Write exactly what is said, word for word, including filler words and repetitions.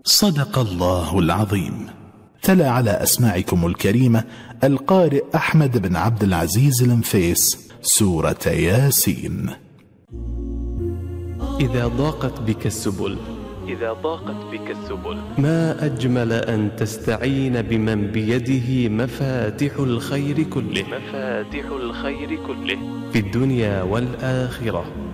صدق الله العظيم. تلا على أسماعكم الكريمة القارئ أحمد بن عبد العزيز المفيس سورة ياسين. إذا ضاقت بك السبل إذا ضاقت بك السبل ما أجمل أن تستعين بمن بيده مفاتح الخير كله مفاتح الخير كله في الدنيا والآخرة.